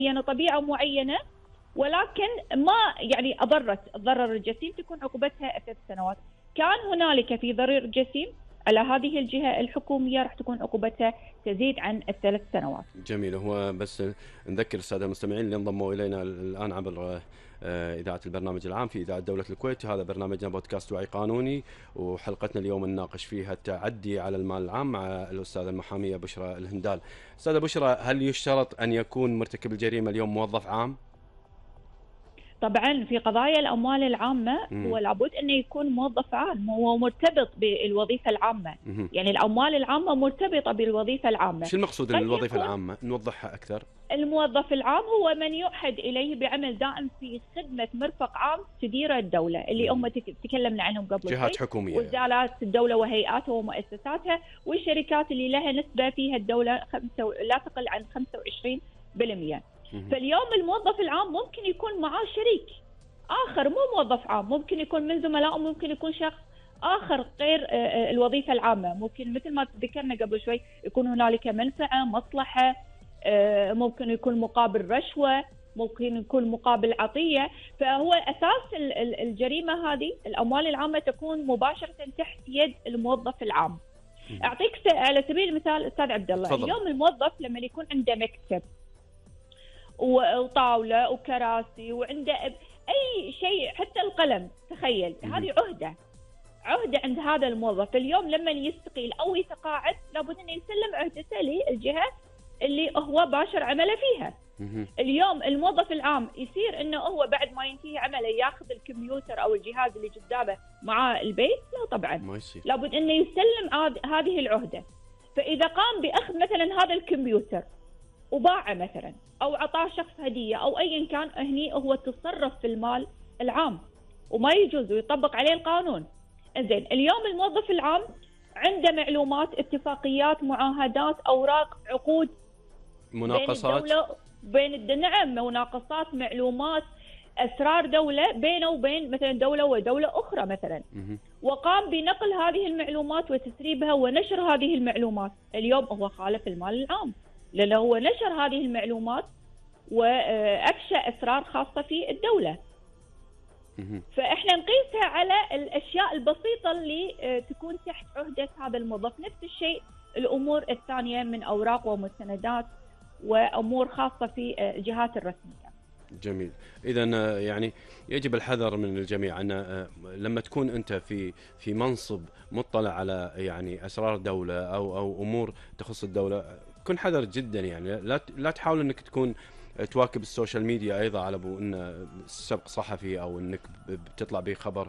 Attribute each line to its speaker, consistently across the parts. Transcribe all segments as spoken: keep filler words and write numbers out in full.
Speaker 1: طبيعة معينة، ولكن ما يعني أضرت ضرر الجسيم تكون عقوبتها ثلاث سنوات. كان هنالك في ضرر جسيم على هذه الجهة الحكومية راح تكون عقوبتها تزيد عن الثلاث سنوات.
Speaker 2: جميل. هو بس نذكر السادة المستمعين اللي انضموا إلينا الآن عبر إذاعة البرنامج العام في إذاعة دولة الكويت، هذا برنامجنا بودكاست وعي قانوني، وحلقتنا اليوم نناقش فيها التعدي على المال العام مع الأستاذة المحامية بشرى الهندال. أستاذة بشرى، هل يشترط أن يكون مرتكب الجريمة اليوم موظف عام؟
Speaker 1: طبعا في قضايا الأموال العامة هو لابد أنه يكون موظف عام، هو مرتبط بالوظيفة العامة.
Speaker 2: مم.
Speaker 1: يعني الأموال العامة مرتبطة بالوظيفة العامة.
Speaker 2: شو المقصود الوظيفة العامة؟ نوضحها أكثر.
Speaker 1: الموظف العام هو من يوحد إليه بعمل دائم في خدمة مرفق عام تديره الدولة، اللي هم تكلمنا عنهم قبل شوي،
Speaker 2: جهات حكومية،
Speaker 1: وزارات الدولة وهيئاتها ومؤسساتها، والشركات اللي لها نسبة فيها الدولة خمسة لا تقل عن خمسة وعشرين بالمئة. فاليوم الموظف العام ممكن يكون معاه شريك آخر مو موظف عام، ممكن يكون من زملائه، ممكن يكون شخص آخر غير الوظيفة العامة. ممكن مثل ما ذكرنا قبل شوي يكون هنالك منفعة، مصلحة، ممكن يكون مقابل رشوة، ممكن يكون مقابل عطية. فهو أساس الجريمة هذه الأموال العامة تكون مباشرة تحت يد الموظف العام. أعطيك على سبيل المثال أستاذ عبد الله،
Speaker 2: فضل.
Speaker 1: اليوم الموظف لما يكون عنده مكتب وطاولة وكراسي وعنده أي شيء حتى القلم، تخيل هذه عهدة عهدة عند هذا الموظف. اليوم لما يستقيل أو يتقاعد لابد أن يسلم عهدته للجهة اللي هو باشر عمله فيها. اليوم الموظف العام يصير أنه هو بعد ما ينتهي عمله ياخذ الكمبيوتر أو الجهاز اللي قدامه مع البيت؟ لا طبعا،
Speaker 2: ما يصير. لابد
Speaker 1: أنه يسلم هذه العهدة. فإذا قام بأخذ مثلا هذا الكمبيوتر وباعه مثلا أو عطاه شخص هدية أو أيا كان، هني هو تصرف في المال العام وما يجوز ويطبق عليه القانون. إنزين، اليوم الموظف العام عنده معلومات، اتفاقيات، معاهدات، أوراق، عقود،
Speaker 2: مناقصات
Speaker 1: بين الدولة بين الد... نعم مناقصات، معلومات، أسرار دولة بينه وبين مثلا دولة ودولة أخرى مثلا، وقام بنقل هذه المعلومات وتسريبها ونشر هذه المعلومات. اليوم هو خالف المال العام لأنه هو نشر هذه المعلومات وأفشى أسرار خاصة في الدولة. فإحنا نقيسها على الأشياء البسيطة اللي تكون تحت عهدة هذا الموظف. نفس الشيء الأمور الثانية من أوراق ومستندات وأمور خاصة في الجهات الرسمية.
Speaker 2: جميل. إذا يعني يجب الحذر من الجميع أن لما تكون أنت في في منصب مطلع على يعني أسرار دولة أو أو أمور تخص الدولة، كن حذر جدا. يعني لا لا تحاول أنك تكون تواكب السوشيال ميديا أيضا على أبو أن سبق صحفي أو أنك بتطلع بخبر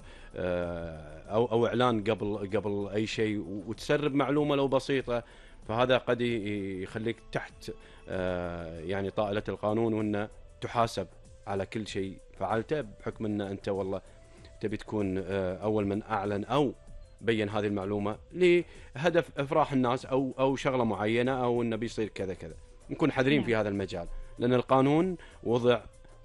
Speaker 2: أو أو إعلان قبل قبل أي شيء وتسرب معلومة لو بسيطة، فهذا قد يخليك تحت يعني طائلة القانون، وأن تحاسب على كل شيء فعلته بحكم أن أنت والله تبي تكون أول من أعلن أو بين هذه المعلومة لهدف إفراح الناس أو أو شغلة معينة، أو إنه بيصير كذا كذا. نكون حذرين نعم. في هذا المجال، لأن القانون وضع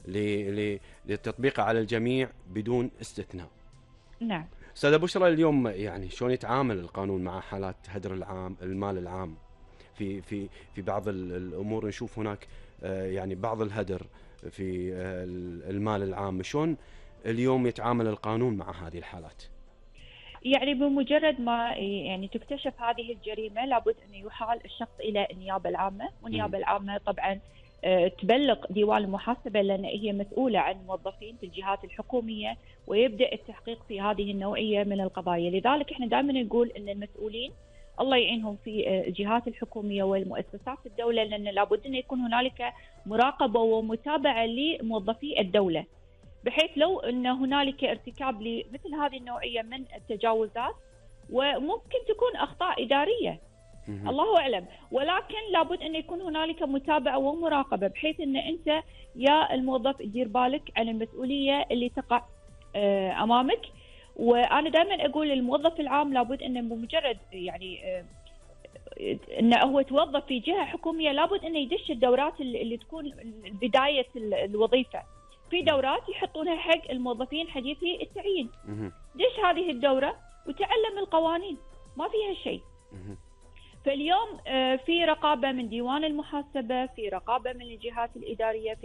Speaker 2: للتطبيق على الجميع بدون استثناء.
Speaker 1: نعم.
Speaker 2: أستاذة بشرى، اليوم يعني شلون يتعامل القانون مع حالات هدر العام المال العام؟ في في في بعض الأمور نشوف هناك يعني بعض الهدر في المال العام، شلون اليوم يتعامل القانون مع هذه الحالات؟
Speaker 1: يعني بمجرد ما يعني تكتشف هذه الجريمة لابد أن يحال الشخص إلى النيابة العامة، والنيابة العامة طبعا تبلغ ديوان المحاسبة لأن هي مسؤولة عن موظفين في الجهات الحكومية، ويبدأ التحقيق في هذه النوعية من القضايا. لذلك احنا دائما نقول أن المسؤولين الله يعينهم في الجهات الحكومية والمؤسسات الدولة، لأن لابد أن يكون هنالك مراقبة ومتابعة لموظفي الدولة، بحيث لو أن هنالك ارتكاب لمثل هذه النوعية من التجاوزات وممكن تكون أخطاء إدارية الله أعلم، ولكن لابد أن يكون هنالك متابعة ومراقبة بحيث أن أنت يا الموظف تدير بالك عن المسؤولية اللي تقع أمامك. وأنا دائما أقول الموظف العام لابد أنه بمجرد يعني أنه هو توظف في جهة حكومية لابد أنه يدش الدورات اللي تكون بداية الوظيفة. في دورات يحطونها حق الموظفين حديثي التعيين، دش هذه الدورة وتعلم القوانين، ما فيها شيء. فاليوم في رقابة من ديوان المحاسبة، في رقابة من الجهات الإدارية، في